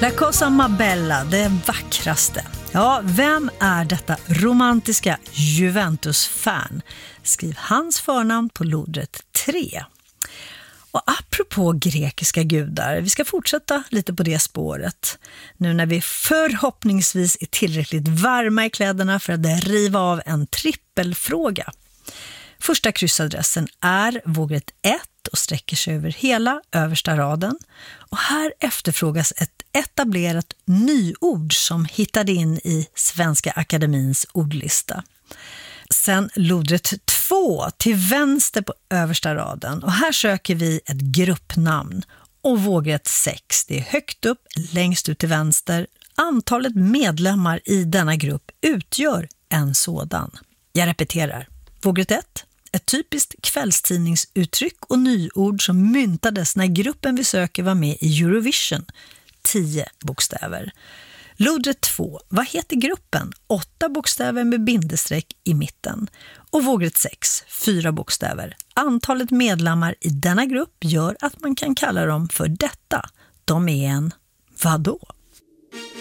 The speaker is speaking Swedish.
La Cosa Mabella, det vackraste. Ja, vem är detta romantiska Juventus-fan? Skriv hans förnamn på lodret 3. Och apropå grekiska gudar, vi ska fortsätta lite på det spåret. Nu när vi förhoppningsvis är tillräckligt varma i kläderna för att riva av en trippelfråga. Första kryssadressen är vågrätt 1 och sträcker sig över hela översta raden. Och här efterfrågas ett etablerat nyord som hittade in i Svenska Akademins ordlista. Sen lodret 2 till vänster på översta raden. Och här söker vi ett gruppnamn. Och vågrätt 6, det är högt upp, längst ut till vänster. Antalet medlemmar i denna grupp utgör en sådan. Jag repeterar. Vågrätt 1. Ett typiskt kvällstidningsuttryck och nyord som myntades när gruppen vi söker var med i Eurovision. 10 bokstäver. Lodret 2. Vad heter gruppen? 8 bokstäver med bindestreck i mitten. Och vågrätt 6. 4 bokstäver. Antalet medlemmar i denna grupp gör att man kan kalla dem för detta. De är en vadå?